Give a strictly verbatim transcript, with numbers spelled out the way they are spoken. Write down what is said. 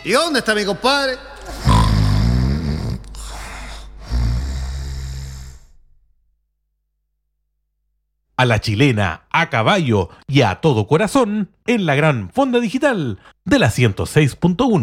¿Y dónde está mi compadre? A la chilena, a caballo y a todo corazón en la gran Fonda Digital de la ciento seis punto uno.